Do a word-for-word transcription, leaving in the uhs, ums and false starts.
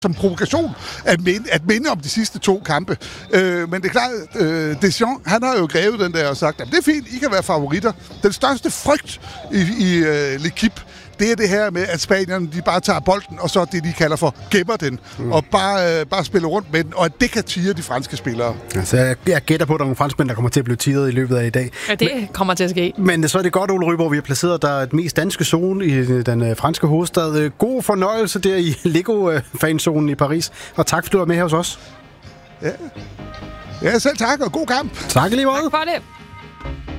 som provokation at minde, at minde om de sidste to kampe. Øh, men det er klart, øh, Deschamps, han har jo grebet den der og sagt, at det er fint, I kan være favoritter. Den største frygt i, i øh, L'Equipe, det er det her med, at spanierne de bare tager bolden, og så det, de kalder for gemmer den, mm. og bare, øh, bare spiller rundt med den, og at det kan tire de franske spillere. Altså, jeg, jeg gætter på, at der er nogle franskmænd, der kommer til at blive tiret i løbet af i dag. Ja, det men, kommer til at ske. Men så er det godt, Ole Ryborg, vi har placeret der et mest danske zone i den øh, franske hovedstad. God fornøjelse der i Lego-fanzonen i Paris, og tak, fordi du var med her hos os. Ja, ja selv tak, og god kamp. Tak lige meget. Tak for det.